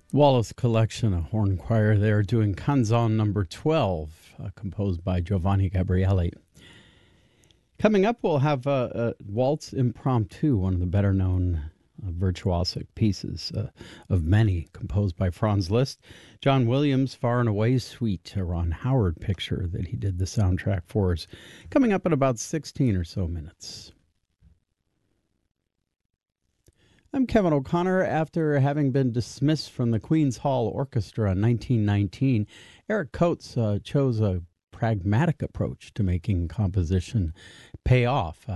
Wallace Collection, a horn choir there doing Canzon number 12, composed by Giovanni Gabrielli. Coming up, we'll have a Waltz Impromptu, one of the better-known virtuosic pieces of many, composed by Franz Liszt. John Williams' Far and Away Suite, a Ron Howard picture that he did the soundtrack for us, coming up in about 16 or so minutes. I'm Kevin O'Connor. After having been dismissed from the Queen's Hall Orchestra in 1919, Eric Coates chose a pragmatic approach to making composition pay off.